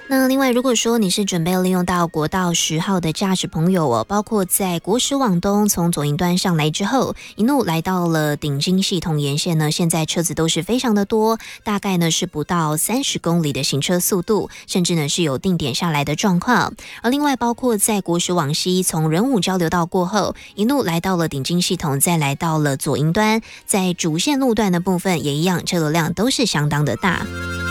那另外，如果说你是准备利用到国道10号的驾驶朋友包括在国10往东从左营端上来之后，一路来到了顶金系统沿线呢，现在车子都是非常的多，大概呢是不到30公里的行车速度，甚至呢是有定点下来的状况。而另外，包括在国10往西从仁武交流道过后，一路来到了顶金系统，再来到了左营端，在主线路段的部分也一样，车流量都是相当的大。